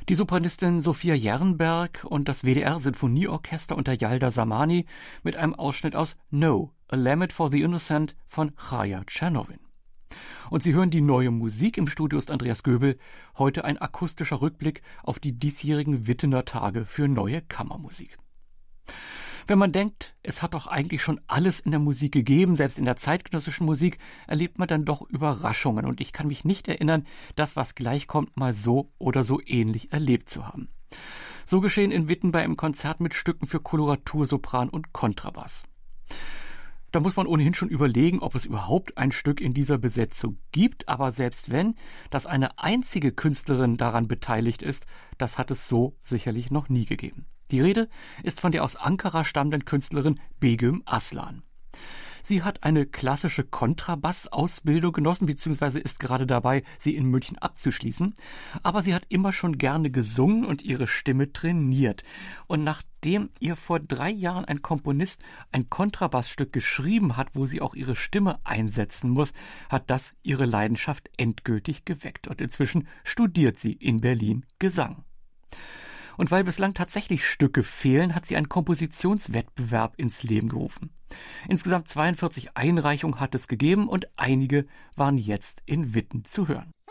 Die Sopranistin Sophia Jernberg und das WDR-Sinfonieorchester unter Yalda Zamani mit einem Ausschnitt aus No, A Lament for the Innocent von Chaya Tschernowin. Und Sie hören die neue Musik. Im Studio ist Andreas Göbel. Heute ein akustischer Rückblick auf die diesjährigen Wittener Tage für neue Kammermusik. Wenn man denkt, es hat doch eigentlich schon alles in der Musik gegeben, selbst in der zeitgenössischen Musik, erlebt man dann doch Überraschungen. Und ich kann mich nicht erinnern, das, was gleich kommt, mal so oder so ähnlich erlebt zu haben. So geschehen in Witten bei einem Konzert mit Stücken für Koloratur, Sopran und Kontrabass. Da muss man ohnehin schon überlegen, ob es überhaupt ein Stück in dieser Besetzung gibt. Aber selbst wenn, dass eine einzige Künstlerin daran beteiligt ist, das hat es so sicherlich noch nie gegeben. Die Rede ist von der aus Ankara stammenden Künstlerin Begüm Aslan. Sie hat eine klassische Kontrabass-Ausbildung genossen, beziehungsweise ist gerade dabei, sie in München abzuschließen. Aber sie hat immer schon gerne gesungen und ihre Stimme trainiert. Und nachdem ihr vor 3 Jahren ein Komponist ein Kontrabassstück geschrieben hat, wo sie auch ihre Stimme einsetzen muss, hat das ihre Leidenschaft endgültig geweckt. Und inzwischen studiert sie in Berlin Gesang. Und weil bislang tatsächlich Stücke fehlen, hat sie einen Kompositionswettbewerb ins Leben gerufen. Insgesamt 42 Einreichungen hat es gegeben und einige waren jetzt in Witten zu hören.